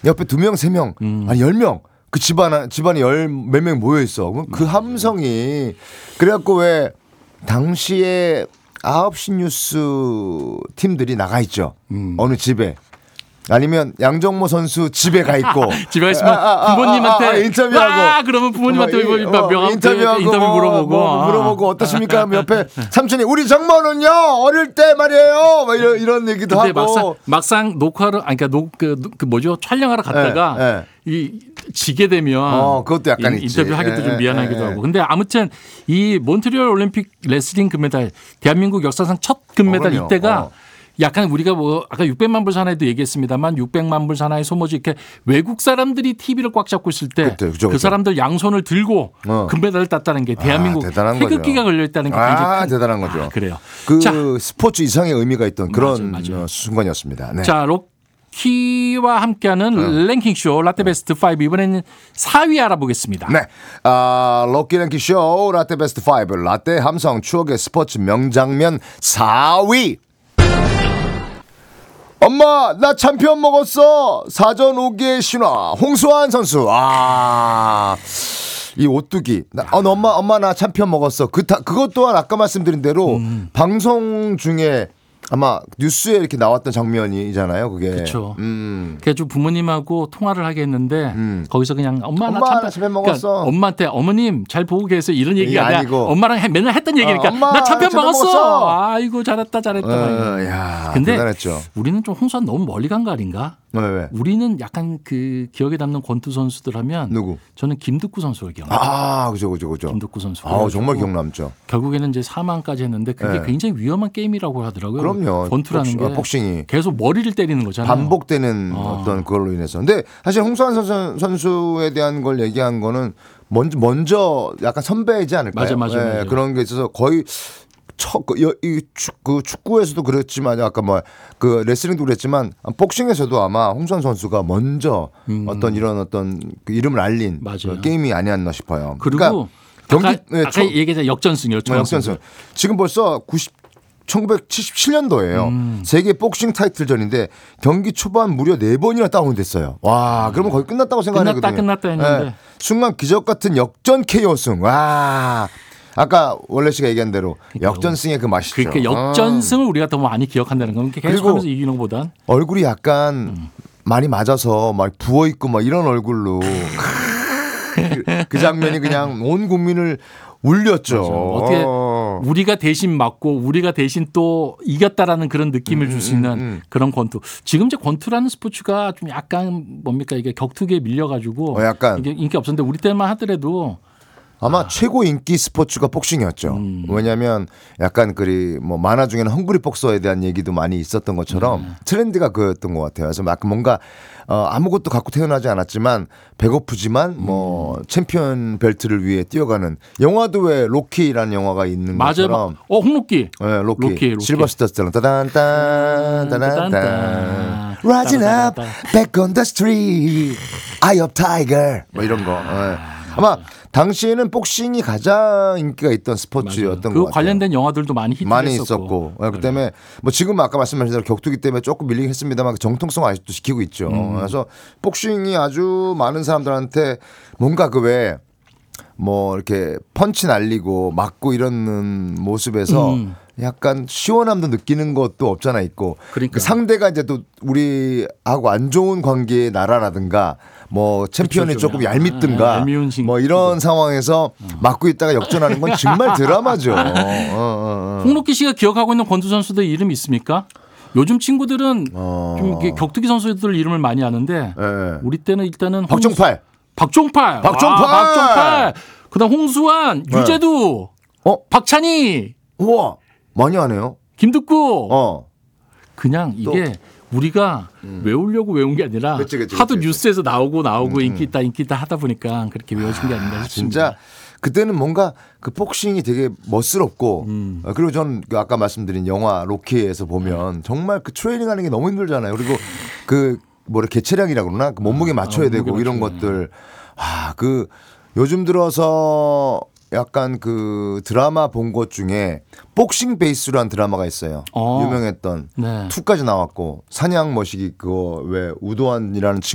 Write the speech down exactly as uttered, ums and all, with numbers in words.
옆에 두 명, 세 명, 음. 아니 열 명. 그 집안 집안에 열 몇 명 모여 있어. 그 함성이 그래갖고 왜 당시에 아홉 시 뉴스 팀들이 나가 있죠. 음. 어느 집에. 아니면 양정모 선수 집에 가 있고 집에 가 있으면 아, 아, 부모님한테 아, 아, 아, 인터뷰하고 아, 그러면 부모님한테 어, 뭐, 명함 인터뷰하고 인터뷰 뭐, 물어보고 뭐, 물어보고 어떠십니까? 하면 옆에 삼촌이 우리 정모는요 어릴 때 말이에요. 뭐 이런 이런 얘기도 하고. 막상, 막상 녹화를 아니 그러니까 녹, 그, 그 뭐죠 촬영하러 갔다가 네, 네. 이 지게 되면 어, 그것도 약간 인, 있지. 인터뷰하기도 예, 좀 미안하기도 예, 하고. 근데 아무튼 이 몬트리올 올림픽 레슬링 금메달 대한민국 역사상 첫 금메달 어, 이때가 어. 약간 우리가 뭐 아까 육백만 불 사나이도 얘기했습니다만 육백만 불 사나이 소모지 이렇게 외국 사람들이 티비를 꽉 잡고 있을 때 그 그때, 그죠, 그죠. 사람들 양손을 들고 어. 금메달을 땄다는 게 대한민국 아, 대단한 태극기가 거죠. 걸려 있다는 게 아, 굉장히 큰, 대단한 거죠. 아, 그래요. 그 자, 스포츠 이상의 의미가 있던 그런 맞아, 맞아. 어, 순간이었습니다. 네. 자, 로키와 함께하는 어. 랭킹쇼 라떼 베스트 오 이번에는 사 위 알아보겠습니다. 네, 아, 럭키 랭키 쇼 라떼 베스트 오 라떼 함성 추억의 스포츠 명장면 사 위. 엄마 나 챔피언 먹었어. 사전 오기의 신화 홍수환 선수. 아, 이 오뚜기. 나, 어, 엄마 엄마 나 챔피언 먹었어. 그 다, 그것 또한 아까 말씀드린 대로 음. 방송 중에 아마 뉴스에 이렇게 나왔던 장면이잖아요. 그게. 그렇죠. 음. 그래서 부모님하고 통화를 하겠는데 음. 거기서 그냥 엄마 나 엄마, 참 나 챔피언 먹었어. 엄마한테 어머님 잘 보고 계세요 이런 얘기가 이게 아니라 아니고. 엄마랑 해- 맨날 했던 얘기니까 어, 엄마, 나 챔피언 챔피언 먹었어. 먹었어. 아이고 잘했다 잘했다. 어, 야, 근데 대단했죠. 우리는 좀 홍수환 너무 멀리 간 거 아닌가? 왜, 왜? 우리는 약간 그 기억에 남는 권투 선수들 하면 누구? 저는 김득구 선수를 기억나요. 아, 그죠, 그죠, 그죠. 김득구 선수. 아, 정말 기억 남죠. 결국에는 이제 사망까지 했는데 그게 네. 굉장히 위험한 게임이라고 하더라고요. 그럼요. 권투라는 복싱, 게 아, 복싱이 계속 머리를 때리는 거잖아요. 반복되는 아. 어떤 그걸로 인해서. 근데 사실 홍수환 선수, 선수에 대한 걸 얘기한 거는 먼저 먼저 약간 선배이지 않을까요? 맞아, 맞아, 예, 맞아. 그런 게 있어서 거의 첫, 그, 여- 이 축구, 축구에서도 그랬지만 아까 뭐 그 레슬링도 그랬지만 복싱에서도 아마 홍수환 선수가 먼저 음. 어떤 이런 어떤 그 이름을 알린 맞아요. 그 게임이 아니었나 싶어요. 그리고 그러니까 경기 아까, 네, 아까 초- 얘기했던 역전승, 역전승. 역전승. 지금 벌써 구십 천구백칠십칠 년도예요. 음. 세계 복싱 타이틀전인데 경기 초반 무려 네 번이나 다운됐어요. 와, 그러면 거의 끝났다고 생각하거든요. 끝났다, 끝났다 했는데. 순간 기적 같은 역전 케이오승. 와. 아까 원래 씨가 얘기한 대로 역전승의 그 맛이죠. 그러니까 역전승을 우리가 더 많이 기억한다는 건 계속 그리고 하면서 이기는 것보단 어, 얼굴이 약간 음. 많이 맞아서 막 부어 있고 막 이런 얼굴로 그, 그 장면이 그냥 온 국민을 울렸죠. 어떻게 어. 우리가 대신 맞고 우리가 대신 또 이겼다라는 그런 느낌을 줄 수 있는 음, 음. 그런 권투. 지금 이제 권투라는 스포츠가 좀 약간 뭡니까 이게 격투기에 밀려가지고 어, 약간. 이게 인기 없었는데 우리 때만 하더라도 아마 최고 인기 스포츠가 복싱이었죠. 음. 왜냐하면 약간 그리 뭐 만화 중에는 헝그리 복서에 대한 얘기도 많이 있었던 것처럼 음. 트렌드가 그였던 것 같아요. 그래서 막 뭔가 어, 아무것도 갖고 태어나지 않았지만 배고프지만 뭐 음. 챔피언 벨트를 위해 뛰어가는 영화도 왜 로키라는 영화가 있는 맞아요. 것처럼 어 홍록기. 네, 로키, 로키, 로키. 실버스타 스텔론 따단딴 따단딴 따단딴. Rising up 따단딴. back on the street Eye of Tiger 뭐 이런 거. 네. 아마 당시에는 복싱이 가장 인기가 있던 스포츠였던 그 것 같아요. 관련된 영화들도 많이 히트했었고. 많이 있었고 네, 그 때문에 뭐 지금 아까 말씀하신 대로 격투기 때문에 조금 밀리긴 했습니다만 그 정통성 아직도 지키고 있죠. 음. 그래서 복싱이 아주 많은 사람들한테 뭔가 그 왜 뭐 이렇게 펀치 날리고 맞고 이러는 모습에서 음. 약간 시원함도 느끼는 것도 없잖아 있고 그러니까요. 그 상대가 이제 또 우리하고 안 좋은 관계의 나라라든가 뭐 챔피언이 그쵸, 조금 좀. 얄밉든가 아, 얄미운 신- 뭐 이런 상황에서 맞고 있다가 역전하는 건 정말 드라마죠. 어, 어, 어. 홍록기 씨가 기억하고 있는 권투 선수들 이름 있습니까? 요즘 친구들은 어. 좀 이렇게 격투기 선수들 이름을 많이 아는데 예. 우리 때는 일단은 홍- 박종팔. 박종팔, 박종팔! 아, 박종팔. 그다음 홍수환, 네. 유재두, 어? 박찬희, 우와 많이 하네요. 김득구. 어. 그냥 이게 우리가 외우려고 외운 게 아니라 그치, 그치, 하도 그치, 뉴스에서 나오고 나오고 인기 있다 인기 있다 하다 보니까 그렇게 외워진 게 아닌가 싶습니다. 진짜 그때는 뭔가 그 복싱이 되게 멋스럽고 음. 어, 그리고 저는 그 아까 말씀드린 영화 로키에서 보면 정말 그 트레이닝 하는 게 너무 힘들잖아요. 그리고 그 뭐래 개체량이라고 그러나 그 몸무게 맞춰야 아, 되고 몸무게 이런 맞춰야 것들 아, 그 요즘 들어서 약간 그 드라마 본 것 중에 복싱 베이스라는 드라마가 있어요. 어. 유명했던 네. 투까지 나왔고 사냥 머시기 그거 왜 우도환이라는 친구